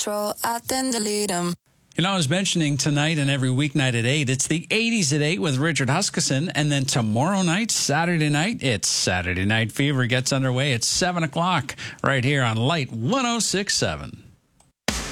control, I then delete them. You know, I was mentioning tonight and every weeknight at 8, it's the 80s at 8 with Richard Huskisson. And then tomorrow night, Saturday night, it's Saturday Night Fever gets underway at 7 o'clock right here on Light 106.7.